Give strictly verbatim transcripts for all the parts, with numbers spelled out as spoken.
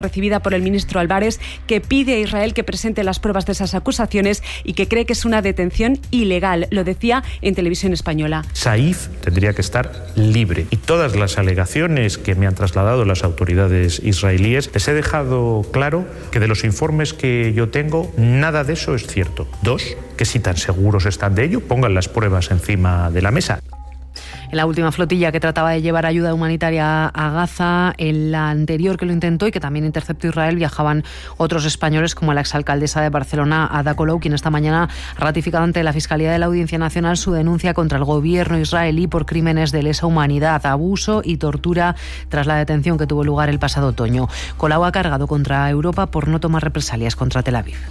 recibida por el ministro Álvarez, que pide a Israel que presente las pruebas de esas acusaciones y que cree que es una detención ilegal. Lo decía en Televisión Española. Saif tendría que estar libre. Y todas las alegaciones que me han trasladado las autoridades israelíes, les he dejado claro que de los informes que yo tengo, nada de eso es cierto. Dos, que si tan seguros están de ello, pongan las pruebas encima de la mesa. En la última flotilla que trataba de llevar ayuda humanitaria a Gaza, en la anterior que lo intentó y que también interceptó Israel, viajaban otros españoles como la exalcaldesa de Barcelona, Ada Colau, quien esta mañana ha ratificado ante la Fiscalía de la Audiencia Nacional su denuncia contra el gobierno israelí por crímenes de lesa humanidad, abuso y tortura tras la detención que tuvo lugar el pasado otoño. Colau ha cargado contra Europa por no tomar represalias contra Tel Aviv.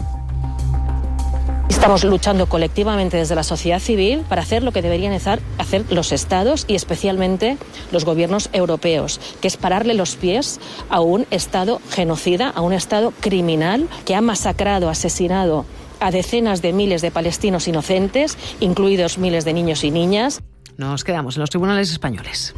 Estamos luchando colectivamente desde la sociedad civil para hacer lo que deberían hacer los estados y especialmente los gobiernos europeos, que es pararle los pies a un estado genocida, a un estado criminal que ha masacrado, asesinado a decenas de miles de palestinos inocentes, incluidos miles de niños y niñas. Nos quedamos en los tribunales españoles.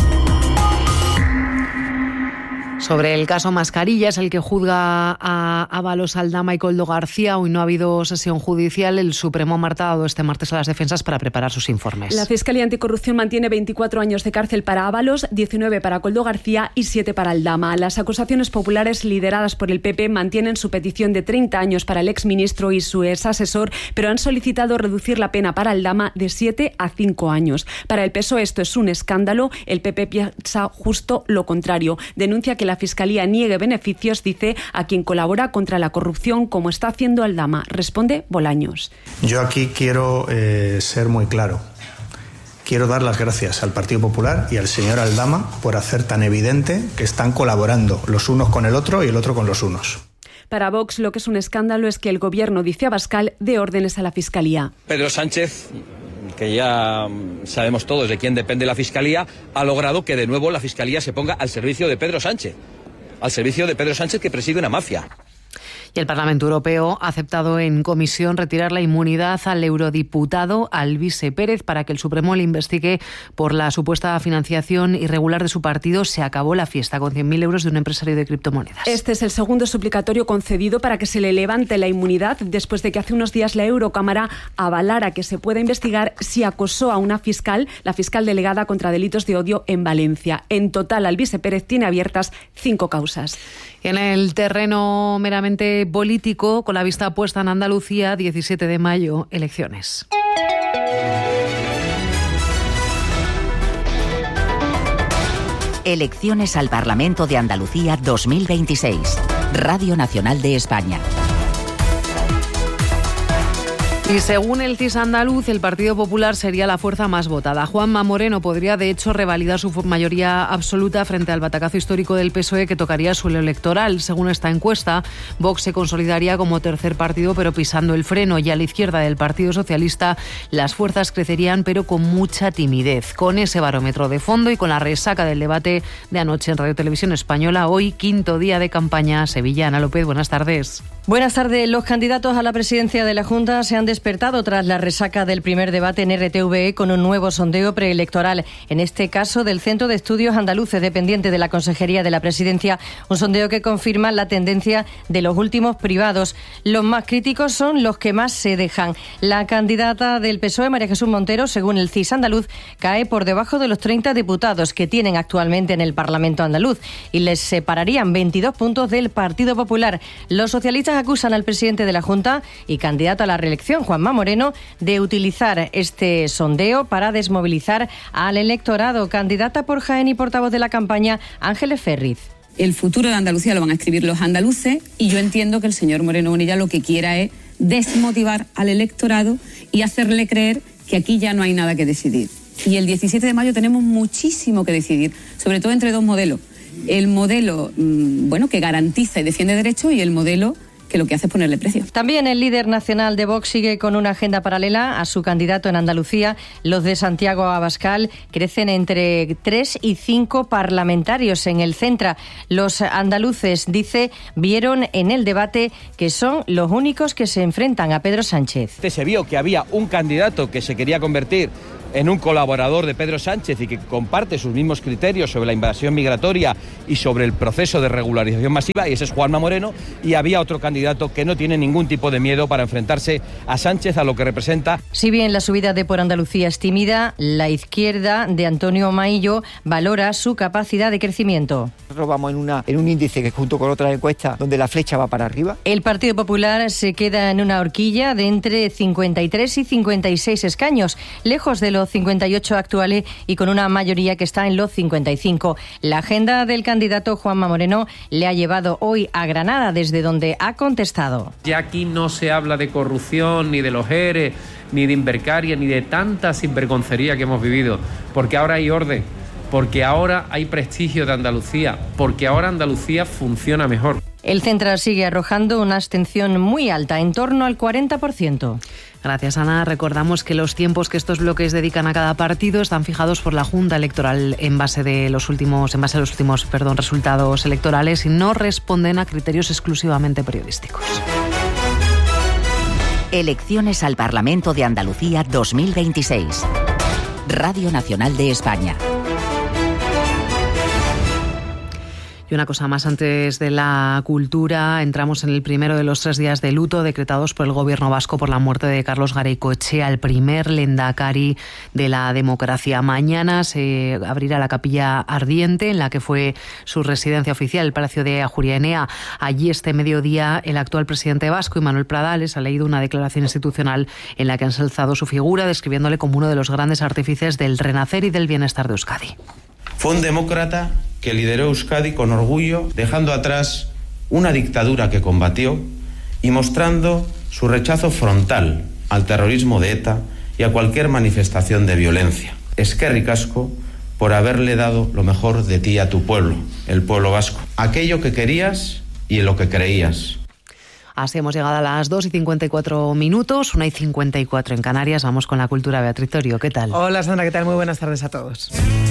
Sobre el caso Mascarillas, el que juzga a Ábalos Aldama y Koldo García, hoy no ha habido sesión judicial. El Supremo ha marcado este martes a las defensas para preparar sus informes. La Fiscalía Anticorrupción mantiene veinticuatro años de cárcel para Ábalos, diecinueve para Koldo García y siete para Aldama. Las acusaciones populares lideradas por el P P mantienen su petición de treinta años para el exministro y su exasesor, pero han solicitado reducir la pena para Aldama de siete a cinco años. Para el P S O E esto es un escándalo. El P P piensa justo lo contrario. Denuncia que la Fiscalía niegue beneficios, dice, a quien colabora contra la corrupción, como está haciendo Aldama. Responde Bolaños. Yo aquí quiero eh, ser muy claro. Quiero dar las gracias al Partido Popular y al señor Aldama por hacer tan evidente que están colaborando los unos con el otro y el otro con los unos. Para Vox, lo que es un escándalo es que el Gobierno, dice Abascal, dé órdenes a la Fiscalía. Pedro Sánchez, que ya sabemos todos de quién depende la Fiscalía, ha logrado que de nuevo la Fiscalía se ponga al servicio de Pedro Sánchez, al servicio de Pedro Sánchez, que preside una mafia. Y el Parlamento Europeo ha aceptado en comisión retirar la inmunidad al eurodiputado Alvise Pérez para que el Supremo le investigue por la supuesta financiación irregular de su partido. Se acabó la fiesta con cien mil euros de un empresario de criptomonedas. Este es el segundo suplicatorio concedido para que se le levante la inmunidad después de que hace unos días la Eurocámara avalara que se pueda investigar si acosó a una fiscal, la fiscal delegada contra delitos de odio en Valencia. En total, Alvise Pérez tiene abiertas cinco causas. En el terreno meramente político, con la vista puesta en Andalucía, diecisiete de mayo, elecciones. Elecciones al Parlamento de Andalucía dos mil veintiséis. Radio Nacional de España. Y según el C I S andaluz, el Partido Popular sería la fuerza más votada. Juanma Moreno podría, de hecho, revalidar su mayoría absoluta frente al batacazo histórico del P S O E que tocaría suelo electoral. Según esta encuesta, Vox se consolidaría como tercer partido, pero pisando el freno. Y a la izquierda del Partido Socialista, las fuerzas crecerían, pero con mucha timidez. Con ese barómetro de fondo y con la resaca del debate de anoche en Radio Televisión Española, hoy, quinto día de campaña. Sevilla, Ana López, buenas tardes. Buenas tardes. Los candidatos a la presidencia de la Junta se han despertado tras la resaca del primer debate en R T V E con un nuevo sondeo preelectoral, en este caso del Centro de Estudios Andaluces, dependiente de la Consejería de la Presidencia, un sondeo que confirma la tendencia de los últimos privados. Los más críticos son los que más se dejan. La candidata del P S O E, María Jesús Montero, según el C I S andaluz, cae por debajo de los treinta diputados que tienen actualmente en el Parlamento andaluz y les separarían veintidós puntos del Partido Popular. Los socialistas acusan al presidente de la Junta y candidato a la reelección, Juanma Moreno, de utilizar este sondeo para desmovilizar al electorado. Candidata por Jaén y portavoz de la campaña, Ángeles Ferriz. El futuro de Andalucía lo van a escribir los andaluces y yo entiendo que el señor Moreno Bonilla lo que quiera es desmotivar al electorado y hacerle creer que aquí ya no hay nada que decidir. Y el diecisiete de mayo tenemos muchísimo que decidir, sobre todo entre dos modelos. El modelo, bueno, que garantiza y defiende derechos y el modelo que lo que hace es ponerle precio. También el líder nacional de Vox sigue con una agenda paralela a su candidato en Andalucía. Los de Santiago Abascal crecen entre tres y cinco parlamentarios en el Centra. Los andaluces, dice, vieron en el debate que son los únicos que se enfrentan a Pedro Sánchez. Se vio que había un candidato que se quería convertir en un colaborador de Pedro Sánchez y que comparte sus mismos criterios sobre la invasión migratoria y sobre el proceso de regularización masiva, y ese es Juanma Moreno, y había otro candidato que no tiene ningún tipo de miedo para enfrentarse a Sánchez, a lo que representa. Si bien la subida de Por Andalucía es tímida, la izquierda de Antonio Maillo valora su capacidad de crecimiento. Nosotros vamos en, una, en un índice que junto con otras encuestas donde la flecha va para arriba. El Partido Popular se queda en una horquilla de entre cincuenta y tres y cincuenta y seis escaños, lejos de los cincuenta y ocho actuales y con una mayoría que está en los cincuenta y cinco. La agenda del candidato Juanma Moreno le ha llevado hoy a Granada, desde donde ha contestado. Ya aquí no se habla de corrupción, ni de los E R E, ni de Invercaria, ni de tanta sinvergoncería que hemos vivido, porque ahora hay orden, porque ahora hay prestigio de Andalucía, porque ahora Andalucía funciona mejor. El Central sigue arrojando una abstención muy alta, en torno al cuarenta por ciento. Gracias, Ana. Recordamos que los tiempos que estos bloques dedican a cada partido están fijados por la Junta Electoral en base de los últimos, en base a los últimos, perdón, resultados electorales y no responden a criterios exclusivamente periodísticos. Elecciones al Parlamento de Andalucía dos mil veintiséis. Radio Nacional de España. Y una cosa más antes de la cultura, entramos en el primero de los tres días de luto decretados por el Gobierno vasco por la muerte de Carlos Garaikoetxea, el primer lehendakari de la democracia. Mañana se abrirá la capilla ardiente en la que fue su residencia oficial, el Palacio de Ajuria Enea. Allí este mediodía el actual presidente vasco, Manuel Pradales, ha leído una declaración institucional en la que ha ensalzado su figura, describiéndole como uno de los grandes artífices del renacer y del bienestar de Euskadi. Fue un demócrata que lideró Euskadi con orgullo, dejando atrás una dictadura que combatió y mostrando su rechazo frontal al terrorismo de ETA y a cualquier manifestación de violencia. Eskerrik asko por haberle dado lo mejor de ti a tu pueblo, el pueblo vasco, aquello que querías y en lo que creías. Así hemos llegado a las dos y cincuenta y cuatro minutos, una y cincuenta y cuatro en Canarias. Vamos con la cultura. Beatriz Torio, ¿qué tal? Hola Sandra, ¿qué tal? Muy buenas tardes a todos.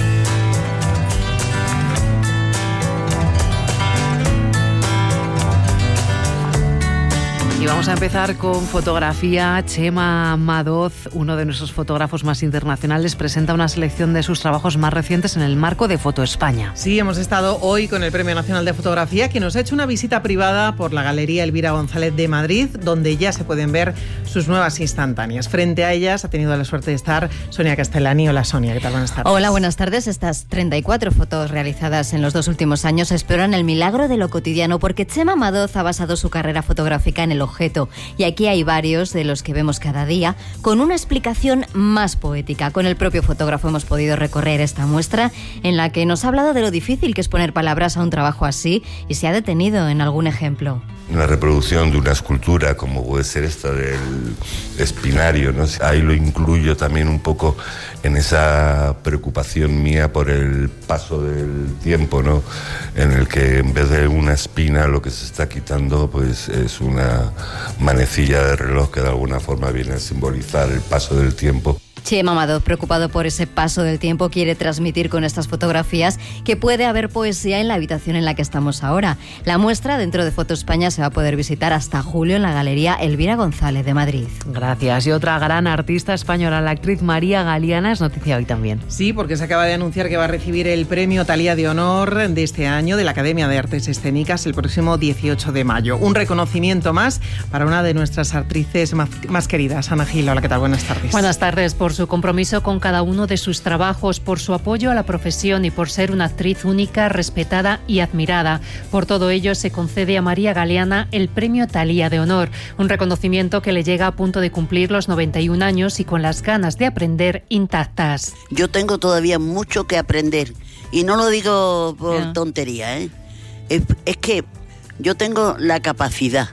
Y vamos a empezar con fotografía. Chema Madoz, uno de nuestros fotógrafos más internacionales, presenta una selección de sus trabajos más recientes en el marco de Foto España. Sí, hemos estado hoy con el Premio Nacional de Fotografía, que nos ha hecho una visita privada por la Galería Elvira González de Madrid, donde ya se pueden ver sus nuevas instantáneas. Frente a ellas ha tenido la suerte de estar Sonia Castellani. Hola Sonia, ¿qué tal? Buenas tardes. Hola, buenas tardes. Estas treinta y cuatro fotos realizadas en los dos últimos años exploran el milagro de lo cotidiano, porque Chema Madoz ha basado su carrera fotográfica en el objeto. Y aquí hay varios de los que vemos cada día con una explicación más poética. Con el propio fotógrafo hemos podido recorrer esta muestra en la que nos ha hablado de lo difícil que es poner palabras a un trabajo así y se ha detenido en algún ejemplo. Una reproducción de una escultura como puede ser esta del Espinario, ¿no? Ahí lo incluyo también un poco en esa preocupación mía por el paso del tiempo, ¿no? En el que en vez de una espina lo que se está quitando pues es una manecilla de reloj que de alguna forma viene a simbolizar el paso del tiempo. Chema Madoz, preocupado por ese paso del tiempo, quiere transmitir con estas fotografías que puede haber poesía en la habitación en la que estamos ahora. La muestra dentro de Foto España se va a poder visitar hasta julio en la Galería Elvira González de Madrid. Gracias. Y otra gran artista española, la actriz María Galeana, es noticia hoy también. Sí, porque se acaba de anunciar que va a recibir el premio Thalía de Honor de este año de la Academia de Artes Escénicas el próximo dieciocho de mayo. Un reconocimiento más para una de nuestras actrices más, más queridas. Ana Gil, hola, ¿qué tal? Buenas tardes. Buenas tardes. Por su compromiso con cada uno de sus trabajos, por su apoyo a la profesión y por ser una actriz única, respetada y admirada. Por todo ello se concede a María Galeana el premio Thalía de Honor, un reconocimiento que le llega a punto de cumplir los noventa y un años y con las ganas de aprender intactas. Yo tengo todavía mucho que aprender y no lo digo por yeah. tontería, ¿eh? Es, es que yo tengo la capacidad,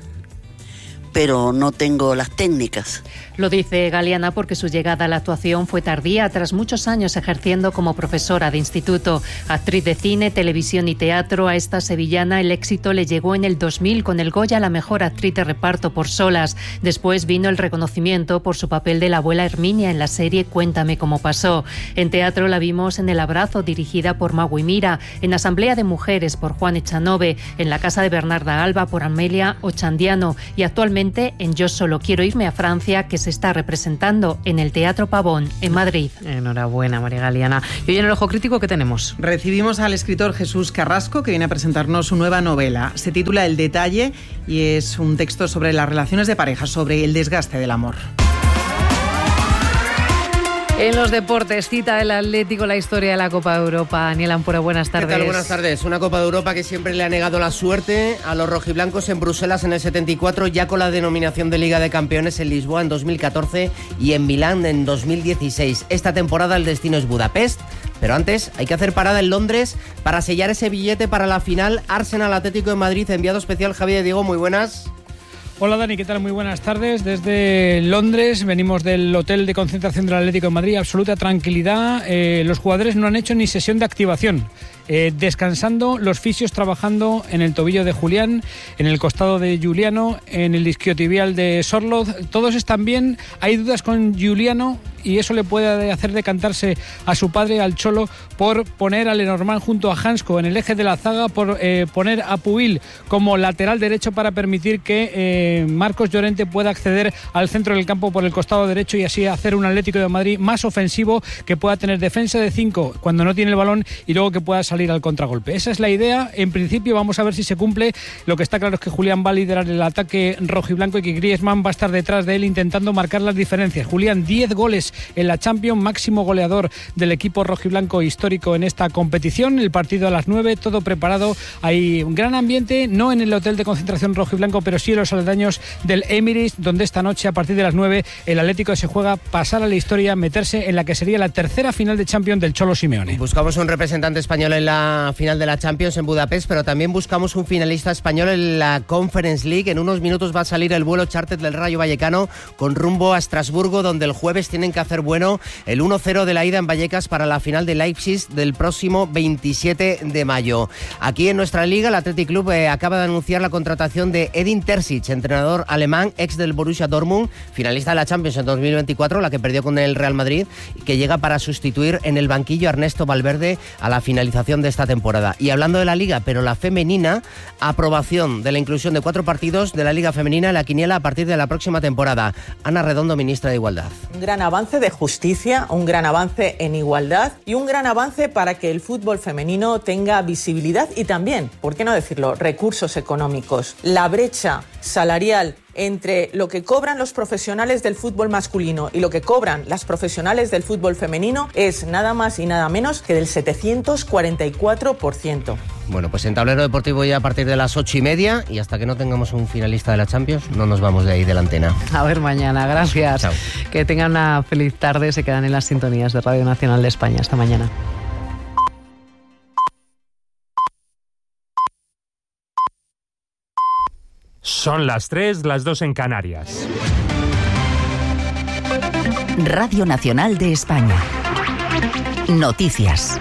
pero no tengo las técnicas. Lo dice Galeana porque su llegada a la actuación fue tardía, tras muchos años ejerciendo como profesora de instituto. Actriz de cine, televisión y teatro, a esta sevillana el éxito le llegó en el dos mil con el Goya a la mejor actriz de reparto por Solas. Después vino el reconocimiento por su papel de la abuela Herminia en la serie Cuéntame cómo pasó. En teatro la vimos en El abrazo, dirigida por Magui Mira, en Asamblea de Mujeres por Juan Echanove, en La casa de Bernarda Alba por Amelia Ochandiano y actualmente finalmente en Yo solo quiero irme a Francia, que se está representando en el Teatro Pavón, en Madrid. Enhorabuena, María Galeana. Y hoy en el Ojo Crítico, ¿qué tenemos? Recibimos al escritor Jesús Carrasco, que viene a presentarnos su nueva novela. Se titula El detalle y es un texto sobre las relaciones de pareja, sobre el desgaste del amor. En los deportes, cita el Atlético la historia de la Copa de Europa. Daniel Ampura, buenas tardes. ¿Qué tal? Buenas tardes. Una Copa de Europa que siempre le ha negado la suerte a los rojiblancos en Bruselas en el setenta y cuatro, ya con la denominación de Liga de Campeones en Lisboa en dos mil catorce y en Milán en dos mil dieciséis. Esta temporada el destino es Budapest, pero antes hay que hacer parada en Londres para sellar ese billete para la final Arsenal Atlético de Madrid. Enviado especial Javier Diego, muy buenas. Hola Dani, ¿qué tal? Muy buenas tardes. Desde Londres venimos del hotel de concentración del Atlético de Madrid. Absoluta tranquilidad. Eh, los jugadores no han hecho ni sesión de activación. Eh, descansando, los fisios trabajando en el tobillo de Julián, en el costado de Giuliano, en el isquiotibial de Sorloth. Todos están bien. Hay dudas con Giuliano y eso le puede hacer decantarse a su padre, al Cholo, por poner a Lenormand junto a Hansko en el eje de la zaga, por eh, poner a Pubil como lateral derecho para permitir que eh, Marcos Llorente pueda acceder al centro del campo por el costado derecho y así hacer un Atlético de Madrid más ofensivo, que pueda tener defensa de cinco cuando no tiene el balón y luego que pueda salir al contragolpe. Esa es la idea. En principio vamos a ver si se cumple. Lo que está claro es que Julián va a liderar el ataque rojiblanco y que Griezmann va a estar detrás de él intentando marcar las diferencias. Julián, diez goles en la Champions, máximo goleador del equipo rojiblanco histórico en esta competición. El partido a las nueve, todo preparado. Hay un gran ambiente, no en el hotel de concentración rojiblanco, pero sí en los aledaños del Emirates, donde esta noche a partir de las nueve el Atlético se juega pasar a la historia, meterse en la que sería la tercera final de Champions del Cholo Simeone. Buscamos un representante español en la final de la Champions en Budapest, pero también buscamos un finalista español en la Conference League. En unos minutos va a salir el vuelo charter del Rayo Vallecano con rumbo a Estrasburgo, donde el jueves tienen que hacer bueno el uno cero de la ida en Vallecas para la final de Leipzig del próximo veintisiete de mayo. Aquí en nuestra liga, el Athletic Club eh, acaba de anunciar la contratación de Edin Terzic, entrenador alemán, ex del Borussia Dortmund, finalista de la Champions en dos mil veinticuatro, la que perdió con el Real Madrid, y que llega para sustituir en el banquillo a Ernesto Valverde a la finalización de esta temporada. Y hablando de la liga, pero la femenina, aprobación de la inclusión de cuatro partidos de la liga femenina en la quiniela a partir de la próxima temporada. Ana Redondo, ministra de Igualdad. Un gran avance de justicia, un gran avance en igualdad y un gran avance para que el fútbol femenino tenga visibilidad y también, ¿por qué no decirlo?, recursos económicos. La brecha salarial entre lo que cobran los profesionales del fútbol masculino y lo que cobran las profesionales del fútbol femenino es nada más y nada menos que del setecientos cuarenta y cuatro por ciento. Bueno, pues en Tablero Deportivo ya a partir de las ocho y media, y hasta que no tengamos un finalista de la Champions no nos vamos de ahí de la antena. A ver mañana, gracias. Chao. Que tengan una feliz tarde, se quedan en las sintonías de Radio Nacional de España. Hasta mañana. Son las tres, las dos en Canarias. Radio Nacional de España. Noticias.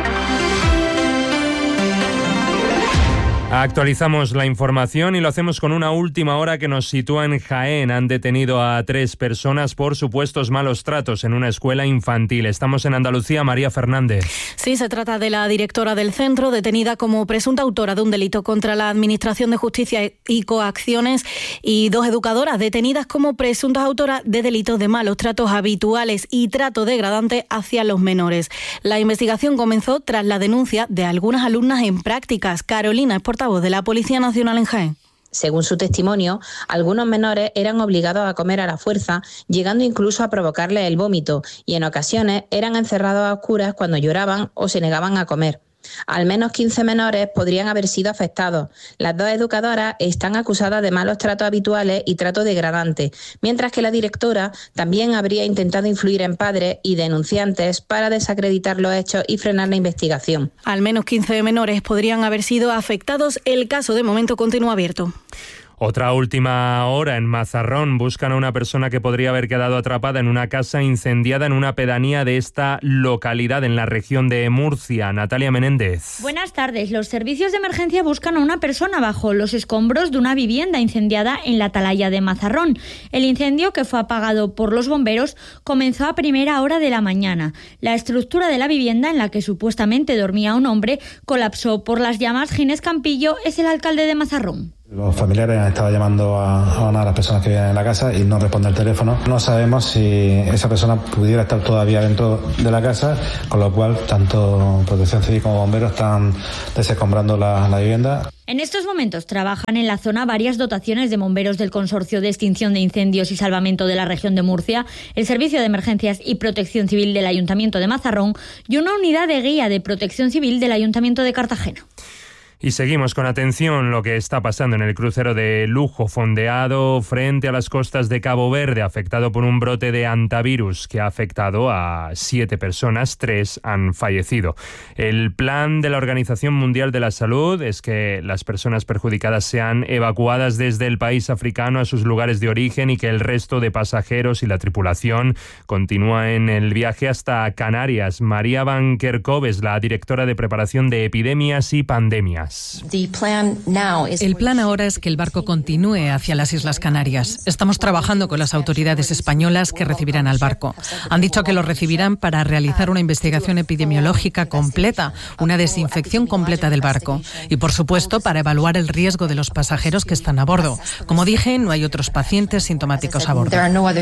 Actualizamos la información y lo hacemos con una última hora que nos sitúa en Jaén. Han detenido a tres personas por supuestos malos tratos en una escuela infantil. Estamos en Andalucía. María Fernández. Sí, se trata de la directora del centro, detenida como presunta autora de un delito contra la Administración de Justicia y coacciones, y dos educadoras detenidas como presuntas autoras de delitos de malos tratos habituales y trato degradante hacia los menores. La investigación comenzó tras la denuncia de algunas alumnas en prácticas. Carolina es portavoz de la Policía Nacional en Jaén. Según su testimonio, algunos menores eran obligados a comer a la fuerza, llegando incluso a provocarles el vómito, y en ocasiones eran encerrados a oscuras cuando lloraban o se negaban a comer. Al menos quince menores podrían haber sido afectados. Las dos educadoras están acusadas de malos tratos habituales y trato degradante, mientras que la directora también habría intentado influir en padres y denunciantes para desacreditar los hechos y frenar la investigación. Al menos quince menores podrían haber sido afectados. El caso de momento continúa abierto. Otra última hora en Mazarrón. Buscan a una persona que podría haber quedado atrapada en una casa incendiada en una pedanía de esta localidad en la región de Murcia. Natalia Menéndez. Buenas tardes. Los servicios de emergencia buscan a una persona bajo los escombros de una vivienda incendiada en la atalaya de Mazarrón. El incendio, que fue apagado por los bomberos, comenzó a primera hora de la mañana. La estructura de la vivienda en la que supuestamente dormía un hombre colapsó por las llamas. Ginés Campillo es el alcalde de Mazarrón. Los familiares han estado llamando a, a una de las personas que viven en la casa y no responde el teléfono. No sabemos si esa persona pudiera estar todavía dentro de la casa, con lo cual tanto Protección Civil como bomberos están desescombrando la, la vivienda. En estos momentos trabajan en la zona varias dotaciones de bomberos del Consorcio de Extinción de Incendios y Salvamento de la región de Murcia, el Servicio de Emergencias y Protección Civil del Ayuntamiento de Mazarrón y una unidad de guía de Protección Civil del Ayuntamiento de Cartagena. Y seguimos con atención lo que está pasando en el crucero de lujo fondeado frente a las costas de Cabo Verde, afectado por un brote de hantavirus que ha afectado a siete personas, tres han fallecido. El plan de la Organización Mundial de la Salud es que las personas perjudicadas sean evacuadas desde el país africano a sus lugares de origen y que el resto de pasajeros y la tripulación continúa en el viaje hasta Canarias. María Van Kerkhove es la directora de preparación de epidemias y pandemias. El plan ahora es que el barco continúe hacia las Islas Canarias. Estamos trabajando con las autoridades españolas que recibirán al barco. Han dicho que lo recibirán para realizar una investigación epidemiológica completa, una desinfección completa del barco y, por supuesto, para evaluar el riesgo de los pasajeros que están a bordo. Como dije, no hay otros pacientes sintomáticos a bordo.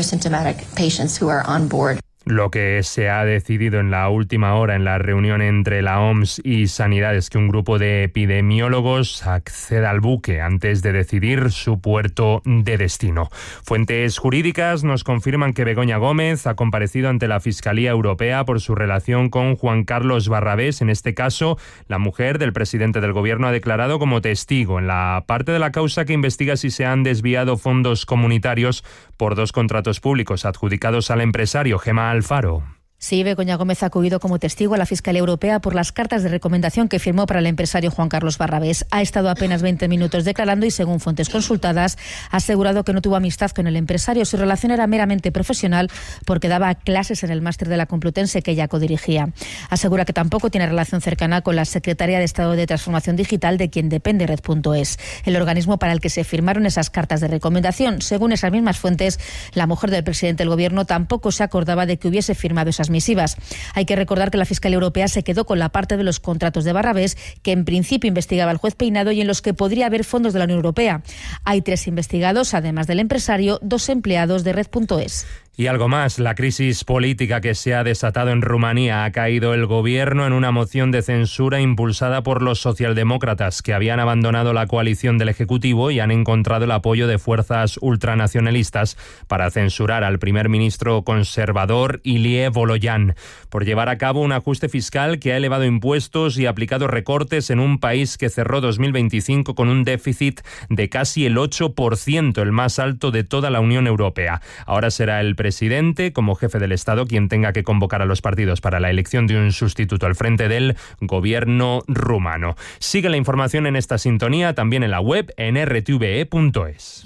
Lo que se ha decidido en la última hora en la reunión entre la O M S y Sanidad es que un grupo de epidemiólogos acceda al buque antes de decidir su puerto de destino. Fuentes jurídicas nos confirman que Begoña Gómez ha comparecido ante la Fiscalía Europea por su relación con Juan Carlos Barrabés. En este caso, la mujer del presidente del Gobierno ha declarado como testigo en la parte de la causa que investiga si se han desviado fondos comunitarios por dos contratos públicos adjudicados al empresario Gemma Alfaro. Sí, Begoña Gómez ha acudido como testigo a la Fiscalía Europea por las cartas de recomendación que firmó para el empresario Juan Carlos Barrabés. Ha estado apenas veinte minutos declarando y, según fuentes consultadas, ha asegurado que no tuvo amistad con el empresario. Su relación era meramente profesional porque daba clases en el máster de la Complutense que ella codirigía. Asegura que tampoco tiene relación cercana con la Secretaría de Estado de Transformación Digital de quien depende Red punto es, el organismo para el que se firmaron esas cartas de recomendación. Según esas mismas fuentes, la mujer del presidente del Gobierno tampoco se acordaba de que hubiese firmado esas misivas. Hay que recordar que la Fiscalía Europea se quedó con la parte de los contratos de Barrabés que en principio investigaba el juez Peinado y en los que podría haber fondos de la Unión Europea. Hay tres investigados, además del empresario, dos empleados de Red punto es. Y algo más, la crisis política que se ha desatado en Rumanía. Ha caído el gobierno en una moción de censura impulsada por los socialdemócratas, que habían abandonado la coalición del Ejecutivo y han encontrado el apoyo de fuerzas ultranacionalistas para censurar al primer ministro conservador Ilie Voloyan por llevar a cabo un ajuste fiscal que ha elevado impuestos y aplicado recortes en un país que cerró dos mil veinticinco con un déficit de casi el ocho por ciento, el más alto de toda la Unión Europea. Ahora será el presidente presidente, como jefe del Estado, quien tenga que convocar a los partidos para la elección de un sustituto al frente del gobierno rumano. Sigue la información en esta sintonía, también en la web en r t v e punto es.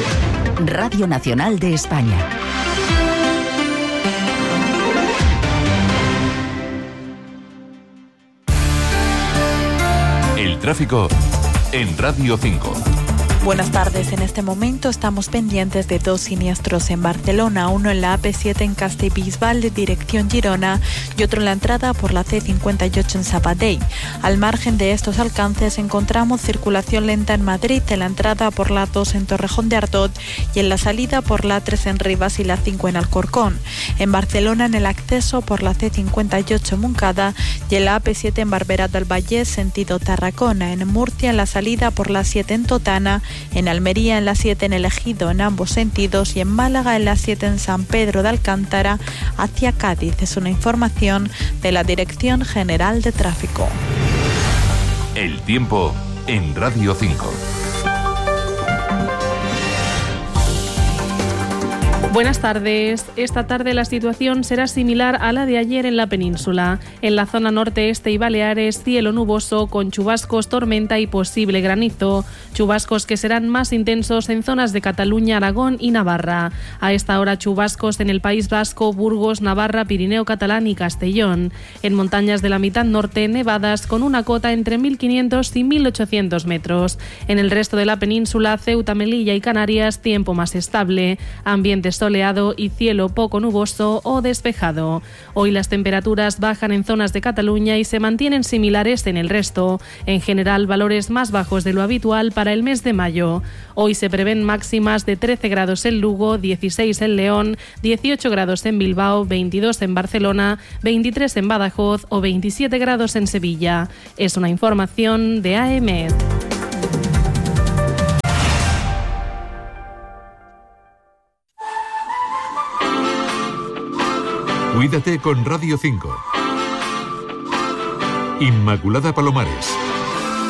Radio Nacional de España. El tráfico en Radio cinco. Buenas tardes. En este momento estamos pendientes de dos siniestros en Barcelona, uno en la A P siete en Castellbisbal de dirección Girona y otro en la entrada por la C cincuenta y ocho en Sabadell. Al margen de estos alcances encontramos circulación lenta en Madrid, en la entrada por la dos en Torrejón de Ardoz y en la salida por la tres en Rivas y la cinco en Alcorcón. En Barcelona en el acceso por la C cincuenta y ocho en Montcada y en la A P siete en Barberá del Vallès sentido Tarragona. En Murcia en la salida por la siete en Totana, en Almería en la siete en El Ejido en ambos sentidos y en Málaga en la siete en San Pedro de Alcántara hacia Cádiz. Es una información de la Dirección General de Tráfico. El tiempo en Radio cinco. Buenas tardes. Esta tarde la situación será similar a la de ayer en la península. En la zona norte, este y Baleares, cielo nuboso con chubascos, tormenta y posible granizo. Chubascos que serán más intensos en zonas de Cataluña, Aragón y Navarra. A esta hora chubascos en el País Vasco, Burgos, Navarra, Pirineo catalán y Castellón. En montañas de la mitad norte, nevadas con una cota entre mil quinientos y mil ochocientos metros. En el resto de la península, Ceuta, Melilla y Canarias, tiempo más estable. Ambientes soleado y cielo poco nuboso o despejado. Hoy las temperaturas bajan en zonas de Cataluña y se mantienen similares en el resto. En general, valores más bajos de lo habitual para para el mes de mayo. Hoy se prevén máximas de trece grados en Lugo, dieciséis en León, dieciocho grados en Bilbao, veintidós en Barcelona, veintitrés en Badajoz o veintisiete grados en Sevilla. Es una información de A E M E D. Cuídate con Radio cinco. Inmaculada Palomares.